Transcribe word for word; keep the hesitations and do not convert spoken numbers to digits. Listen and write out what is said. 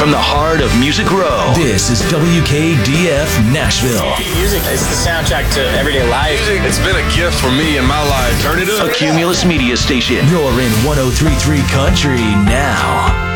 from the heart of Music Row, this is W K D F Nashville. Music is the soundtrack to everyday life. Music, it's been a gift for me in my life. Turn it up. A Cumulus Media Station. You're in one oh three point three Country now.